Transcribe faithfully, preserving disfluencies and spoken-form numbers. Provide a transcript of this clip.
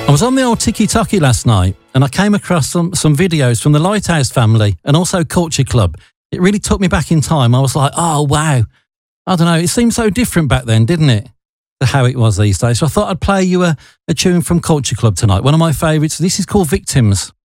I was on the old Tiki-Toki last night and I came across some, some videos from the Lighthouse family and also Culture Club. It really took me back in time. I was like, oh, wow. I don't know. It seemed so different back then, didn't it? To how it was these days. So I thought I'd play you a, a tune from Culture Club tonight. One of my favourites. This is called Victims.